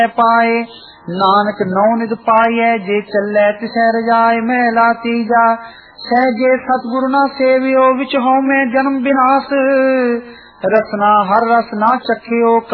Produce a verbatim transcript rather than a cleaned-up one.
पाए। नानक नौ निध पाए जे चले तिसै रजाए। महला तीजा सहजे सतगुरु ना सेवियो विच हों में जन्म विनाश। रसना हर रस ना चखियो